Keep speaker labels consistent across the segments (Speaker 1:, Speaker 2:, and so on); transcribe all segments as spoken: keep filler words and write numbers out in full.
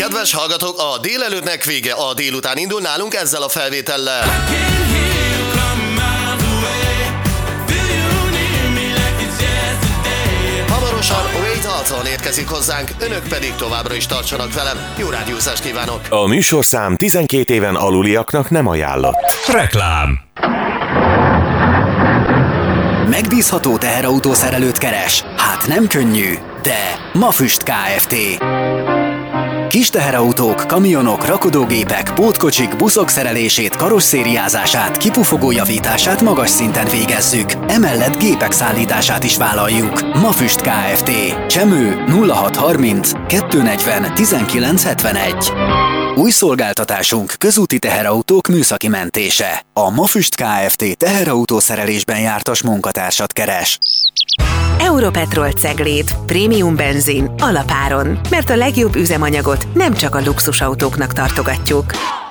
Speaker 1: Kedves hallgatók, a délelőttnek vége, a délután indul nálunk ezzel a felvétellel. Hamarosan Wade Dalton érkezik hozzánk, önök pedig továbbra is tartsanak velem. Jó rádiózást kívánok!
Speaker 2: A műsorszám tizenkét éven aluliaknak nem ajánlott.
Speaker 3: Reklám.
Speaker 4: Megbízható teherautószerelőt keres? Hát nem könnyű, de Mafüst Kft. Kis teherautók, kamionok, rakodógépek, pótkocsik, buszok szerelését, karosszériázását, kipufogó javítását magas szinten végezzük. Emellett gépek szállítását is vállaljuk. Mafüst Kft. Csemő nulla hat harminc kettőszáznegyven tizenkilenc hetvenegy. Új szolgáltatásunk közúti teherautók műszaki mentése. A Mafüst Kft. Teherautószerelésben jártas munkatársat keres.
Speaker 5: Europetrol Cegléd. Prémium benzin. Alapáron. Mert a legjobb üzemanyagot nem csak a luxusautóknak tartogatjuk.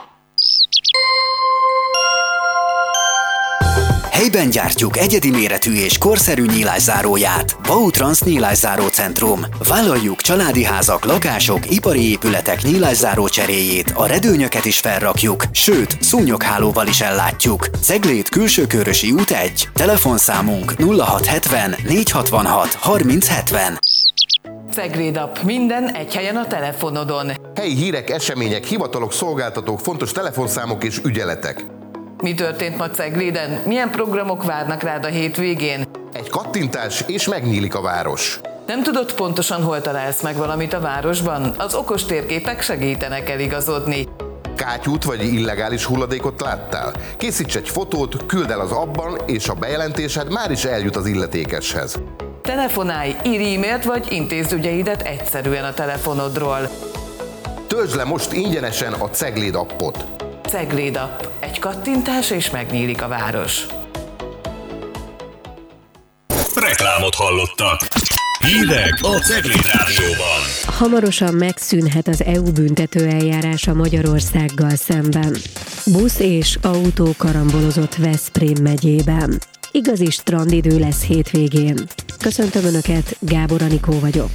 Speaker 4: Helyben gyártjuk egyedi méretű és korszerű nyílászáróját. Bautrans Nyílászáró Centrum. Vállaljuk családi házak, lakások, ipari épületek nyílászáró cseréjét, a redőnyöket is felrakjuk, sőt, szúnyoghálóval is ellátjuk. Cegléd Külsőkörösi út egy. Telefonszámunk nulla hat hetven négyszázhatvanhat harminc hetven.
Speaker 6: Cegléd app. Minden egy helyen a telefonodon.
Speaker 7: Helyi hírek, események, hivatalok, szolgáltatók, fontos telefonszámok és ügyeletek.
Speaker 6: Mi történt ma Cegléden? Milyen programok várnak rád a hétvégén?
Speaker 7: Egy kattintás és megnyílik a város.
Speaker 6: Nem tudod pontosan, hol találsz meg valamit a városban? Az okos térképek segítenek eligazodni.
Speaker 7: Kátyút vagy illegális hulladékot láttál? Készíts egy fotót, küld el az appban, és a bejelentésed már is eljut az illetékeshez.
Speaker 6: Telefonálj, írj e-mailt vagy intézd ügyeidet egyszerűen a telefonodról.
Speaker 7: Töltsd le most ingyenesen a Cegléd appot.
Speaker 6: Cegléd app. Egy kattintás és megnyílik a város.
Speaker 3: Reklámot hallottak. Hírek a Cegléd Rádióban.
Speaker 8: Hamarosan megszűnhet az é u büntetőeljárása Magyarországgal szemben. Busz és autó karambolozott Veszprém megyében. Igazi strandidő lesz hétvégén. Köszöntöm Önöket, Gábor Anikó vagyok.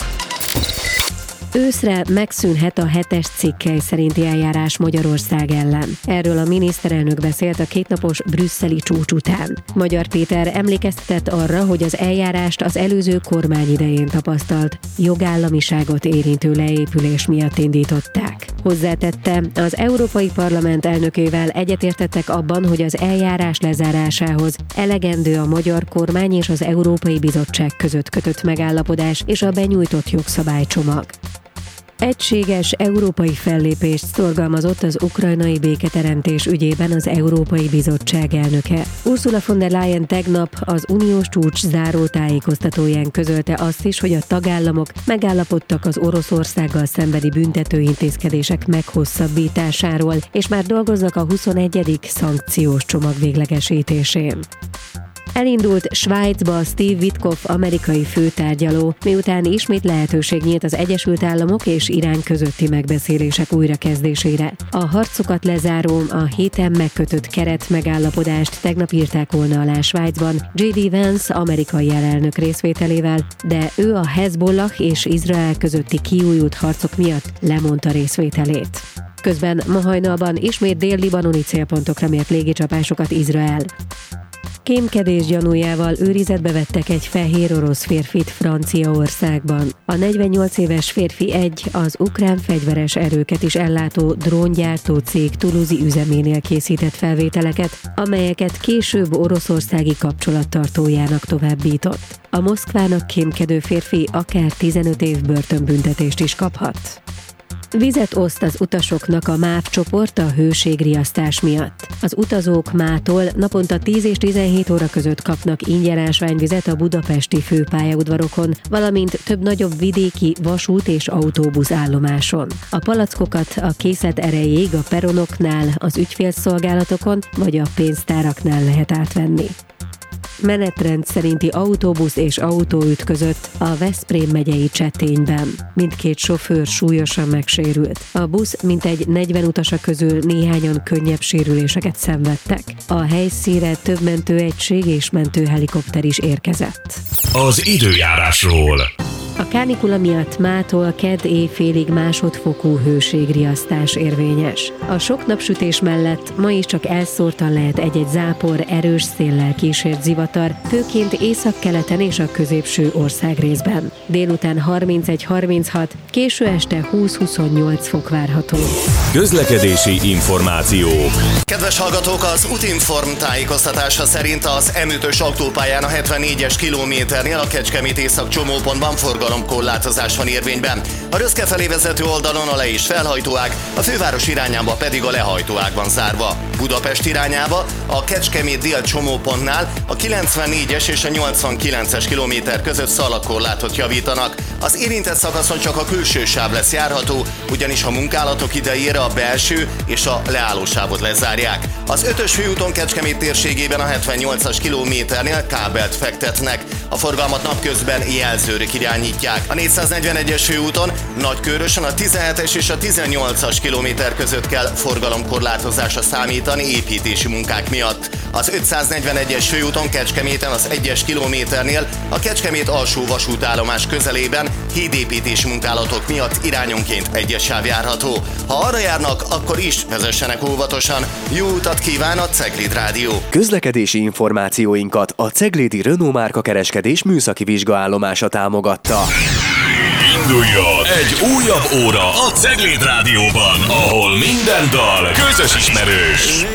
Speaker 8: Őszre megszűnhet a hetes cikkely szerinti eljárás Magyarország ellen. Erről a miniszterelnök beszélt a kétnapos brüsszeli csúcs után. Magyar Péter emlékeztetett arra, hogy az eljárást az előző kormány idején tapasztalt jogállamiságot érintő leépülés miatt indították. Hozzátette, az Európai Parlament elnökével egyetértettek abban, hogy az eljárás lezárásához elegendő a magyar kormány és az Európai Bizottság között kötött megállapodás és a benyújtott jogszabálycsomag. Egységes európai fellépést szorgalmazott az ukrajnai béketeremtés ügyében az Európai Bizottság elnöke. Ursula von der Leyen tegnap az uniós csúcs záró tájékoztatóján közölte azt is, hogy a tagállamok megállapodtak az Oroszországgal szembeni büntetőintézkedések meghosszabbításáról, és már dolgoznak a huszonegyedik szankciós csomag véglegesítésén. Elindult Svájcba Steve Witkoff amerikai főtárgyaló, miután ismét lehetőség nyílt az Egyesült Államok és Irán közötti megbeszélések újrakezdésére. A harcokat lezáró, a héten megkötött keretmegállapodást tegnap írták volna alá Svájcban jé dé Vance amerikai elnök részvételével, de ő a Hezbollah és Izrael közötti kiújult harcok miatt lemondta részvételét. Közben ma hajnalban ismét dél-libanoni célpontokra mért légicsapásokat Izrael. Kémkedés gyanújával őrizetbe vettek egy fehér orosz férfit Franciaországban. A negyvennyolc éves férfi egy az ukrán fegyveres erőket is ellátó dróngyártó cég toulouse-i üzeménél készített felvételeket, amelyeket később oroszországi kapcsolattartójának továbbított. A Moszkvának kémkedő férfi akár tizenöt év börtönbüntetést is kaphat. Vizet oszt az utasoknak a MÁV csoport a hőségriasztás miatt. Az utazók mától naponta tíz és tizenhét óra között kapnak ingyen ásványvizet a budapesti főpályaudvarokon, valamint több nagyobb vidéki vasút és autóbusz állomáson. A palackokat a készlet erejéig a peronoknál, az ügyfélszolgálatokon vagy a pénztáraknál lehet átvenni. Menetrend szerinti autóbusz és autó ütközött a Veszprém megyei Csetényben. Mindkét sofőr súlyosan megsérült. A busz mintegy negyven utasa közül néhányan könnyebb sérüléseket szenvedtek. A helyszínre több mentőegység és mentőhelikopter is érkezett.
Speaker 3: Az időjárásról.
Speaker 8: A kánikula miatt mától kedd éjfélig másodfokú hőségriasztás érvényes. A sok napsütés mellett ma is csak elszórtan lehet egy-egy zápor, erős széllel kísért zivatar, főként északkeleten és a középső országrészben. Délután harmincegy harminchat, késő este húsz-huszonnyolc fok várható.
Speaker 3: Közlekedési információk.
Speaker 1: Kedves hallgatók, az Utinform tájékoztatása szerint az M ötös autópályán a hetvennégyes kilométernél a Kecskemét észak csomópontban forgalomkorlátozás van érvényben. A Röszke felé vezető oldalon a le- és felhajtóág, a főváros irányába pedig a lehajtóág van zárva. Budapest irányába a Kecskemét dél csomópontnál a kilencvennégyes és a nyolcvankilences kilométer között szalagkorlátot javítanak. Az érintett szakaszon csak a külső sáv lesz járható, ugyanis a munkálatok idejére a belső és a leállósávot lezárják. Az ötös főúton Kecskemét térségében a hetvennyolcas kilométernél kábelt fektetnek. A forgalmat napközben jelzőrök irányítják. A négyszáznegyvenegyes főúton Nagykőrösen a tizenhetes és a tizennyolcas kilométer között kell forgalomkorlátozásra számítani építési munkák miatt. Az ötszáznegyvenegyes főúton Kecskeméten az egyes kilométernél a Kecskemét alsó vasútállomás közelében hídépítési munkálatok miatt irányonként egyes sáv járható. Ha arra járnak, akkor is vezessenek óvatosan. Jó utat kíván a Cegléd Rádió!
Speaker 9: Közlekedési információinkat a Ceglédi Renault márka kereskedés műszaki vizsgaállomása támogatta.
Speaker 3: Induljon egy újabb óra a Cegléd Rádióban, ahol minden dal közös ismerős.